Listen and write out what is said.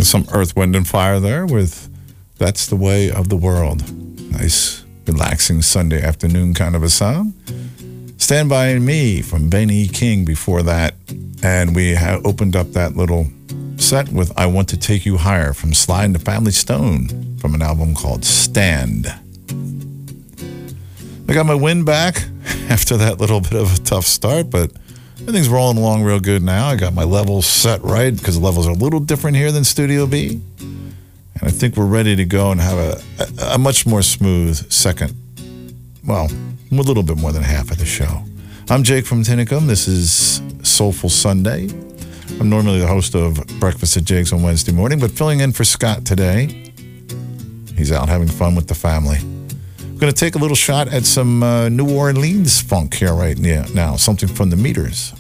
Some Earth, Wind, and Fire there with That's the Way of the World. Nice, relaxing Sunday afternoon kind of a song. Stand By Me from Benny King before that. And we opened up that little set with I Want to Take You Higher from Sly and the Family Stone from an album called Stand. I got my wind back after that little bit of a tough start, but everything's rolling along real good now. I got my levels set right because the levels are a little different here than Studio B. And I think we're ready to go and have a much more smooth second, well, a little bit more than half of the show. I'm Jake from Tinicum. This is Soulful Sunday. I'm normally the host of Breakfast at Jake's on Wednesday morning, but filling in for Scott today. He's out having fun with the family. I'm going to take a little shot at some New Orleans funk here right now, something from the Meters.